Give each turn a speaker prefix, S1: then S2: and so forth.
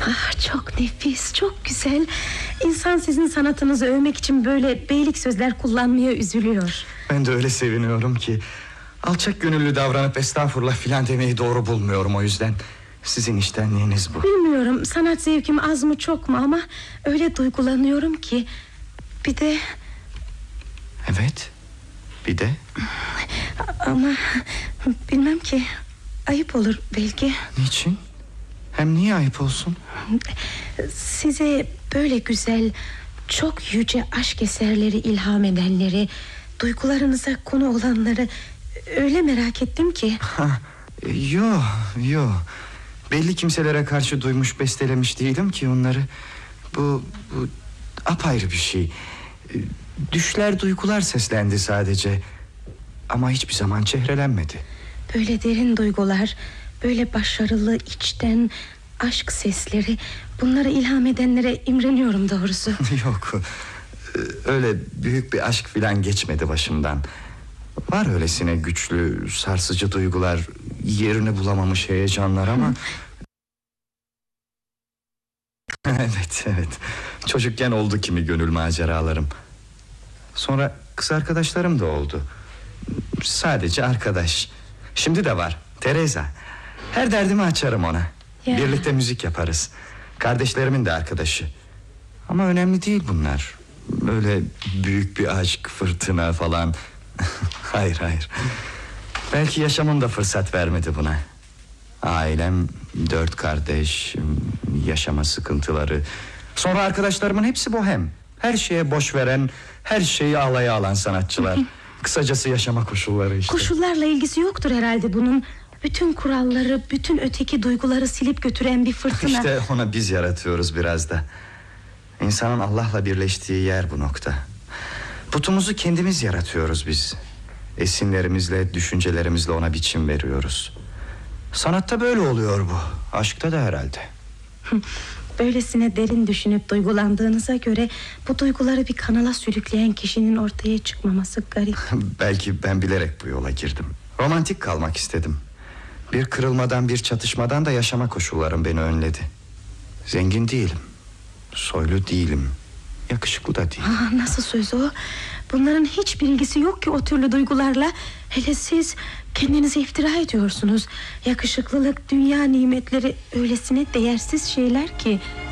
S1: Çok nefis, çok güzel. İnsan sizin sanatınızı övmek için böyle beylik sözler kullanmaya üzülüyor.
S2: Ben de öyle seviniyorum ki. Alçak gönüllü davranıp estağfurullah filan demeyi doğru bulmuyorum o yüzden. Sizin içtenliğiniz bu.
S1: Bilmiyorum sanat zevkim az mı çok mu ama öyle duygulanıyorum ki. Bir de...
S2: Evet, bir de...
S1: Ama bilmem ki, ayıp olur belki.
S2: Niçin? Hem niye ayıp olsun?
S1: Size böyle güzel, çok yüce aşk eserleri ilham edenleri, duygularınıza konu olanları öyle merak ettim ki.
S2: Yo. Belli kimselere karşı duymuş, bestelemiş değilim ki onları. Bu apayrı bir şey. Düşler, duygular seslendi sadece. Ama hiçbir zaman çehrelenmedi.
S1: Böyle derin duygular, böyle başarılı, içten aşk sesleri, bunları ilham edenlere imreniyorum doğrusu.
S2: Yok, öyle büyük bir aşk filan geçmedi başımdan. Var öylesine güçlü, sarsıcı duygular, yerini bulamamış heyecanlar ama... Evet. Çocukken oldu kimi gönül maceralarım. Sonra kız arkadaşlarım da oldu. Sadece arkadaş. Şimdi de var, Teresa. Her derdimi açarım ona.
S1: Ya.
S2: Birlikte müzik yaparız. Kardeşlerimin de arkadaşı. Ama önemli değil bunlar. Öyle büyük bir aşk, fırtına falan. Hayır. Belki yaşamım da fırsat vermedi buna. Ailem, 4 kardeş, yaşama sıkıntıları. Sonra arkadaşlarımın hepsi bohem. Her şeye boş veren, her şeyi alaya alan sanatçılar. Kısacası yaşama koşulları işte.
S1: Koşullarla ilgisi yoktur herhalde bunun. Bütün kuralları, bütün öteki duyguları silip götüren bir fırtına.
S2: İşte onu biz yaratıyoruz biraz da. İnsanın Allah'la birleştiği yer bu nokta. Putumuzu kendimiz yaratıyoruz biz. Esinlerimizle, düşüncelerimizle ona biçim veriyoruz. Sanatta böyle oluyor bu. Aşkta da herhalde.
S1: Böylesine derin düşünüp duygulandığınıza göre bu duyguları bir kanala sürükleyen kişinin ortaya çıkmaması garip.
S2: Belki ben bilerek bu yola girdim. Romantik kalmak istedim. Bir kırılmadan, bir çatışmadan da yaşama koşullarım beni önledi. Zengin değilim, soylu değilim, yakışıklı da değilim.
S1: Nasıl söz o? Bunların hiçbir ilgisi yok ki o türlü duygularla. Hele siz kendinize iftira ediyorsunuz. Yakışıklılık, dünya nimetleri öylesine değersiz şeyler ki.